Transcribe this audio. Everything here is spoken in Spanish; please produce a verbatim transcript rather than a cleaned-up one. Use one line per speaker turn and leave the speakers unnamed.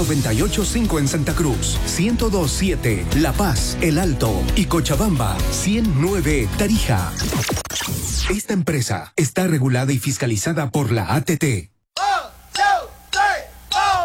noventa y ocho punto cinco en Santa Cruz, ciento dos punto siete La Paz, El Alto y Cochabamba, ciento nueve Tarija. Esta empresa está regulada y fiscalizada por la A T T.